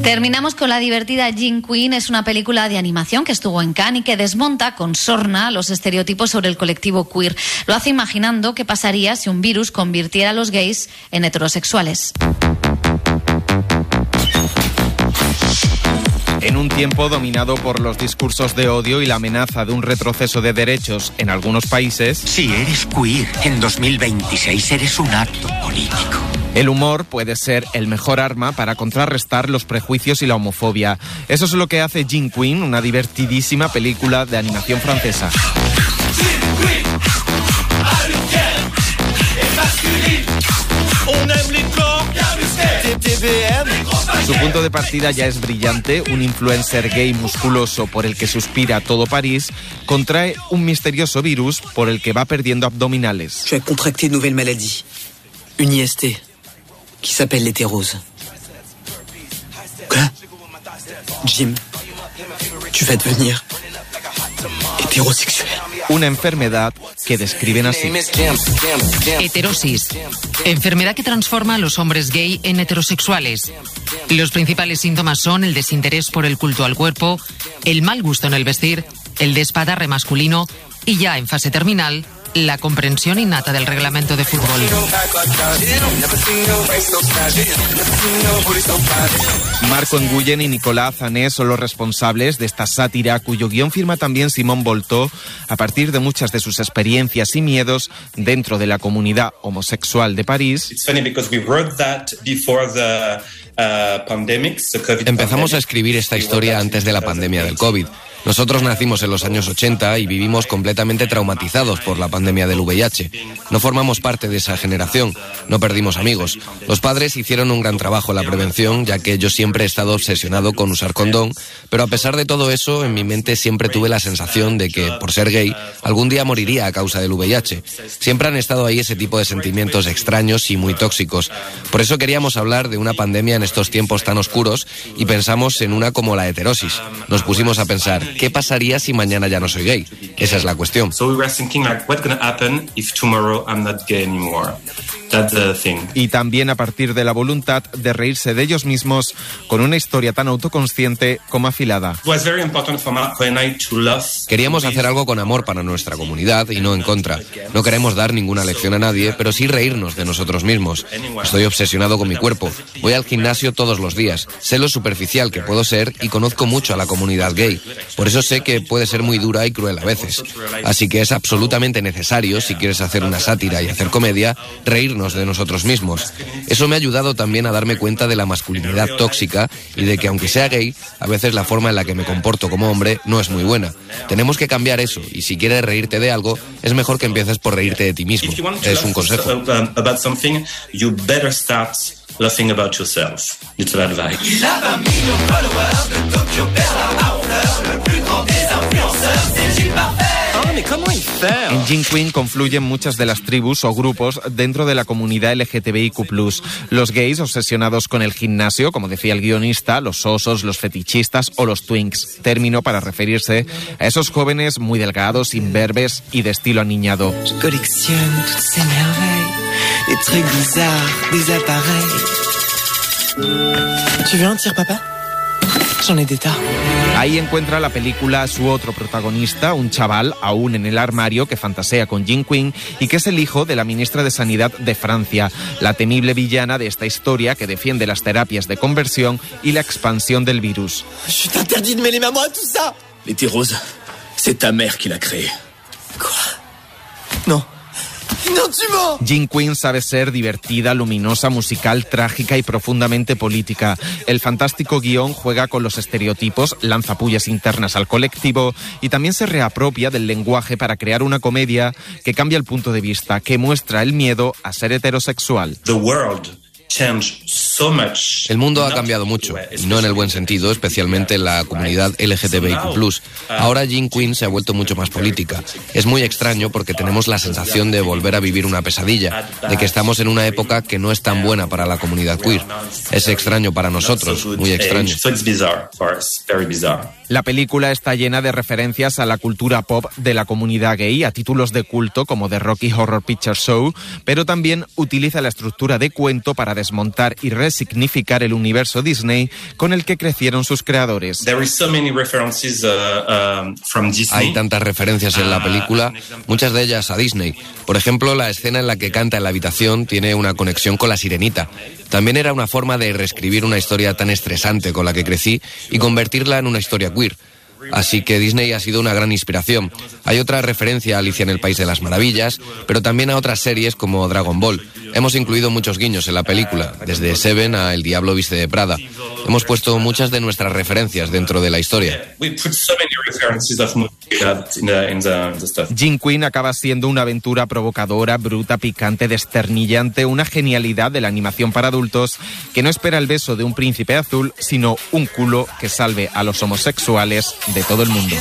Terminamos con la divertida Jean Queen. Es una película de animación que estuvo en Cannes y que desmonta con sorna los estereotipos sobre el colectivo queer. Lo hace imaginando qué pasaría si un virus convirtiera a los gays en heterosexuales. En un tiempo dominado por los discursos de odio y la amenaza de un retroceso de derechos en algunos países, si eres queer, en 2026 eres un acto político. El humor puede ser el mejor arma para contrarrestar los prejuicios y la homofobia. Eso es lo que hace Jean Queen, una divertidísima película de animación francesa. Su punto de partida ya es brillante. Un influencer gay musculoso por el que suspira todo París contrae un misterioso virus por el que va perdiendo abdominales. Je vais contracter une nouvelle maladie, une IST, qui s'appelle l'hétérose. Quoi? Jim, tu vas devenir heterosexuel. Una enfermedad que describen así. Heterosis. Enfermedad que transforma a los hombres gay en heterosexuales. Los principales síntomas son el desinterés por el culto al cuerpo, el mal gusto en el vestir, el despadarre masculino y ya en fase terminal, la comprensión innata del reglamento de fútbol. Marco Nguyen y Nicolás Zané son los responsables de esta sátira, cuyo guión firma también Simón Boltó, a partir de muchas de sus experiencias y miedos dentro de la comunidad homosexual de París. Empezamos a escribir esta historia antes de la pandemia del COVID. Nosotros nacimos en los años 80 y vivimos completamente traumatizados por la pandemia del VIH. No formamos parte de esa generación, no perdimos amigos. Los padres hicieron un gran trabajo en la prevención, ya que yo siempre he estado obsesionado con usar condón, pero a pesar de todo eso, en mi mente siempre tuve la sensación de que, por ser gay, algún día moriría a causa del VIH. Siempre han estado ahí ese tipo de sentimientos extraños y muy tóxicos. Por eso queríamos hablar de una pandemia en estos tiempos tan oscuros y pensamos en una como la heterosis. Nos pusimos a pensar, ¿qué pasaría si mañana ya no soy gay? Esa es la cuestión. Y también a partir de la voluntad de reírse de ellos mismos con una historia tan autoconsciente como afilada. Queríamos hacer algo con amor para nuestra comunidad y no en contra. No queremos dar ninguna lección a nadie, pero sí reírnos de nosotros mismos. Estoy obsesionado con mi cuerpo. Voy al gimnasio todos los días. Sé lo superficial que puedo ser y conozco mucho a la comunidad gay. Por eso sé que puede ser muy dura y cruel a veces. Así que es absolutamente necesario, si quieres hacer una sátira y hacer comedia, reírnos de nosotros mismos. Eso me ha ayudado también a darme cuenta de la masculinidad tóxica y de que aunque sea gay, a veces la forma en la que me comporto como hombre no es muy buena. Tenemos que cambiar eso y si quieres reírte de algo, es mejor que empieces por reírte de ti mismo. Es un consejo. Laughing about yourself. Little advice. Il a 20 millions de followers, de Tokyo perd la hauteur, le plus grand des influenceurs, c'est Gilles Parfait. En Jean Queen confluyen muchas de las tribus o grupos dentro de la comunidad LGTBIQ+. Los gays obsesionados con el gimnasio, como decía el guionista, los osos, los fetichistas o los twinks, término para referirse a esos jóvenes muy delgados, imberbes y de estilo aniñado. Je collectionne toutes ces merveilles, des trucs bizarres, des appareils. Tu veux un tir, papa? J'en ai des tas. Ahí encuentra la película a su otro protagonista, un chaval aún en el armario que fantasea con Jean Queen y que es el hijo de la ministra de Sanidad de Francia, la temible villana de esta historia que defiende las terapias de conversión y la expansión del virus. Je t'interdis de mêler ma main à tout ça. L'hétérose, c'est ta mère qui l'a créée. Quoi? Non. ¡No, Chimo! Jean Queen sabe ser divertida, luminosa, musical, trágica y profundamente política. El fantástico guión juega con los estereotipos, lanza pullas internas al colectivo y también se reapropia del lenguaje para crear una comedia que cambia el punto de vista, que muestra el miedo a ser heterosexual. El mundo ha cambiado mucho, y no en el buen sentido, especialmente en la comunidad LGTBIQ+. Ahora Jean Queen se ha vuelto mucho más política. Es muy extraño porque tenemos la sensación de volver a vivir una pesadilla, de que estamos en una época que no es tan buena para la comunidad queer. Es extraño para nosotros, muy extraño. La película está llena de referencias a la cultura pop de la comunidad gay, a títulos de culto como The Rocky Horror Picture Show, pero también utiliza la estructura de cuento para desmontar y resignificar el universo Disney con el que crecieron sus creadores. Hay tantas referencias en la película, muchas de ellas a Disney. Por ejemplo, la escena en la que canta en la habitación tiene una conexión con La Sirenita. También era una forma de reescribir una historia tan estresante con la que crecí y convertirla en una historia queer. Así que Disney ha sido una gran inspiración. Hay otra referencia a Alicia en el País de las Maravillas, pero también a otras series como Dragon Ball. Hemos incluido muchos guiños en la película, desde Seven a El Diablo Viste de Prada. Hemos puesto muchas de nuestras referencias dentro de la historia. Jim Queen acaba siendo una aventura provocadora, bruta, picante, desternillante, una genialidad de la animación para adultos que no espera el beso de un príncipe azul, sino un culo que salve a los homosexuales de todo el mundo.